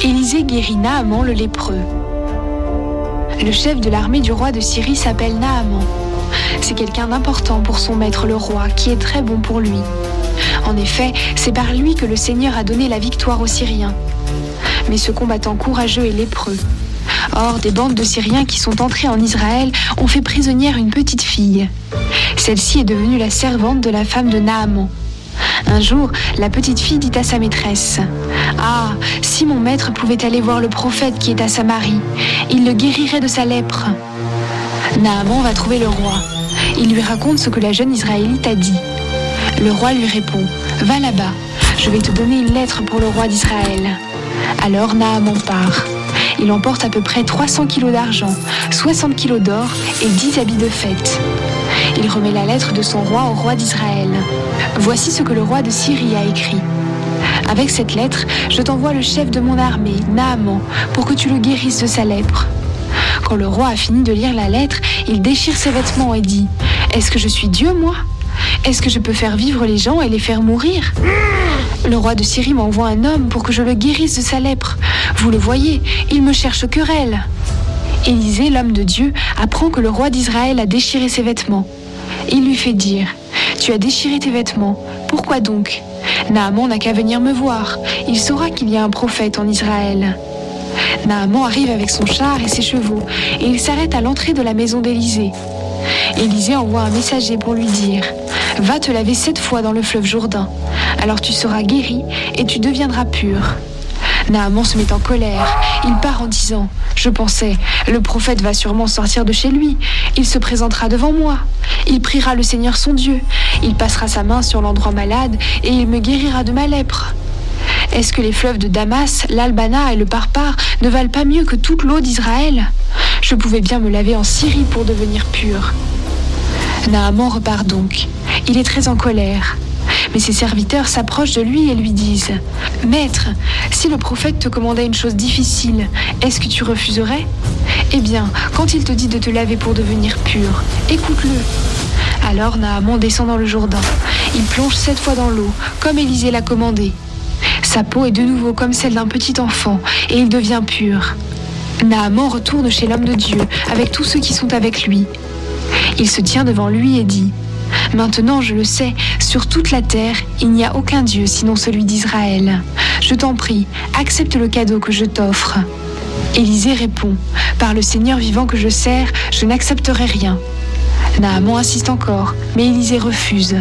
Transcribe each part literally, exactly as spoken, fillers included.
Élisée guérit Naaman le lépreux. Le chef de l'armée du roi de Syrie s'appelle Naaman. C'est quelqu'un d'important pour son maître le roi, qui est très bon pour lui. En effet, c'est par lui que le Seigneur a donné la victoire aux Syriens. Mais ce combattant courageux est lépreux. Or, des bandes de Syriens qui sont entrés en Israël ont fait prisonnière une petite fille. Celle-ci est devenue la servante de la femme de Naaman. Un jour, la petite fille dit à sa maîtresse « Ah, si mon maître pouvait aller voir le prophète qui est à Samarie, il le guérirait de sa lèpre. » Naaman va trouver le roi. Il lui raconte ce que la jeune Israélite a dit. Le roi lui répond « Va là-bas, je vais te donner une lettre pour le roi d'Israël. » Alors Naaman part. Il emporte à peu près trois cents kilos d'argent, soixante kilos d'or et dix habits de fête. Il remet la lettre de son roi au roi d'Israël. Voici ce que le roi de Syrie a écrit. Avec cette lettre, je t'envoie le chef de mon armée, Naaman, pour que tu le guérisses de sa lèpre. Quand le roi a fini de lire la lettre, il déchire ses vêtements et dit « Est-ce que je suis Dieu, moi ? Est-ce que je peux faire vivre les gens et les faire mourir ? Le roi de Syrie m'envoie un homme pour que je le guérisse de sa lèpre. Vous le voyez, il me cherche querelle. » Élisée, l'homme de Dieu, apprend que le roi d'Israël a déchiré ses vêtements. Il lui fait dire « Tu as déchiré tes vêtements, pourquoi donc ? Naaman n'a qu'à venir me voir, il saura qu'il y a un prophète en Israël. » Naaman arrive avec son char et ses chevaux, et il s'arrête à l'entrée de la maison d'Élisée. Élisée envoie un messager pour lui dire « Va te laver sept fois dans le fleuve Jourdain, alors tu seras guéri et tu deviendras pur. » Naaman se met en colère. Il part en disant « Je pensais, le prophète va sûrement sortir de chez lui. Il se présentera devant moi. Il priera le Seigneur son Dieu. Il passera sa main sur l'endroit malade et il me guérira de ma lèpre. Est-ce que les fleuves de Damas, l'Albana et le Parpar ne valent pas mieux que toute l'eau d'Israël ? Je pouvais bien me laver en Syrie pour devenir pur. » Naaman repart donc. Il est très en colère. Mais ses serviteurs s'approchent de lui et lui disent « Maître, si le prophète te commandait une chose difficile, est-ce que tu refuserais ? Eh bien, quand il te dit de te laver pour devenir pur, écoute-le. » Alors Naaman descend dans le Jourdain. Il plonge sept fois dans l'eau, comme Élisée l'a commandé. Sa peau est de nouveau comme celle d'un petit enfant, et il devient pur. Naaman retourne chez l'homme de Dieu, avec tous ceux qui sont avec lui. Il se tient devant lui et dit « Maintenant, je le sais, sur toute la terre, il n'y a aucun Dieu sinon celui d'Israël. Je t'en prie, accepte le cadeau que je t'offre. » Élisée répond « Par le Seigneur vivant que je sers, je n'accepterai rien. » Naaman insiste encore, mais Élisée refuse.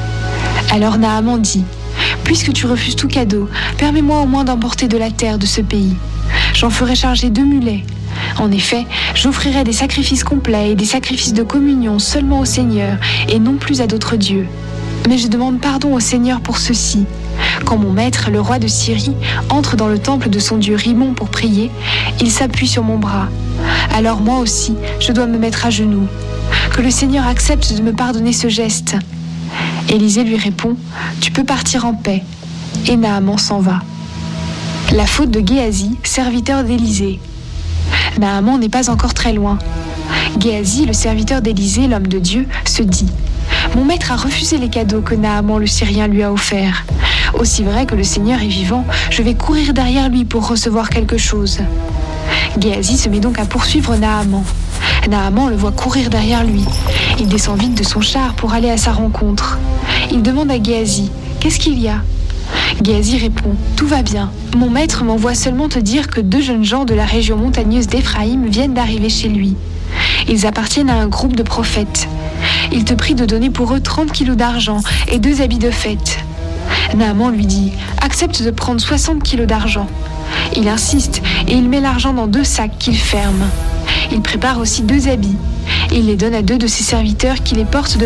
Alors Naaman dit « Puisque tu refuses tout cadeau, permets-moi au moins d'emporter de la terre de ce pays. J'en ferai charger deux mulets. En effet, j'offrirai des sacrifices complets et des sacrifices de communion seulement au Seigneur et non plus à d'autres dieux. Mais je demande pardon au Seigneur pour ceci. Quand mon maître, le roi de Syrie, entre dans le temple de son dieu Rimon pour prier, il s'appuie sur mon bras. Alors moi aussi, je dois me mettre à genoux. Que le Seigneur accepte de me pardonner ce geste. » Élisée lui répond « Tu peux partir en paix. » Et Naaman s'en va. La faute de Géasi, serviteur d'Élisée. Naaman n'est pas encore très loin. Géasi, le serviteur d'Élisée, l'homme de Dieu, se dit « Mon maître a refusé les cadeaux que Naaman le Syrien lui a offerts. Aussi vrai que le Seigneur est vivant, je vais courir derrière lui pour recevoir quelque chose. » Géasi se met donc à poursuivre Naaman. Naaman le voit courir derrière lui. Il descend vite de son char pour aller à sa rencontre. Il demande à Géasi « Qu'est-ce qu'il y a ?» Géasi répond « Tout va bien. Mon maître m'envoie seulement te dire que deux jeunes gens de la région montagneuse d'Éphraïm viennent d'arriver chez lui. Ils appartiennent à un groupe de prophètes. Il te prie de donner pour eux trente kilos d'argent et deux habits de fête. » Naaman lui dit « Accepte de prendre soixante kilos d'argent. » Il insiste et il met l'argent dans deux sacs qu'il ferme. Il prépare aussi deux habits. Il les donne à deux de ses serviteurs qui les portent de